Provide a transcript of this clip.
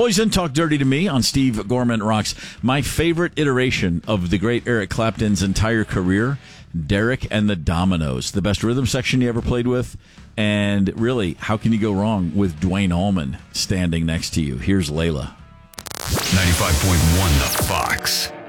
Poison, Talk Dirty to Me on Steve Gorman Rocks. My favorite iteration of the great Eric Clapton's entire career, Derek and the Dominoes. The best rhythm section you ever played with. And really, how can you go wrong with Dwayne Allman standing next to you? Here's Layla. 95.1 The Fox.